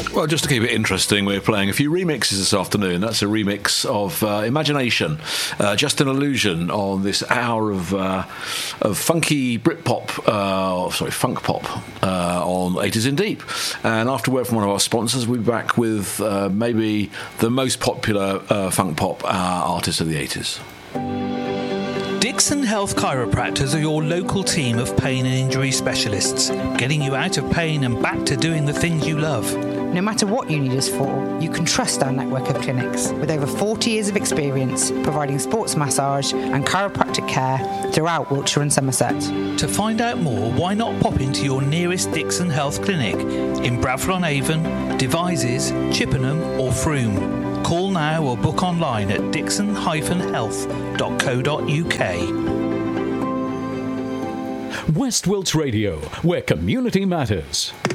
Well, just to keep it interesting, we're playing a few remixes this afternoon. That's a remix of Imagination, Just an Illusion, on this hour of funky Britpop, funk pop, on 80s in Deep. And after word from one of our sponsors, we'll be back with maybe the most popular funk pop artist of the 80s. Dixon Health Chiropractors are your local team of pain and injury specialists, getting you out of pain and back to doing the things you love. No matter what you need us for, you can trust our network of clinics with over 40 years of experience providing sports massage and chiropractic care throughout Wiltshire and Somerset. To find out more, why not pop into your nearest Dixon Health clinic in Bradford-on-Avon, Devizes, Chippenham or Frome. Call now or book online at dixon-health.co.uk. West Wilts Radio, where community matters.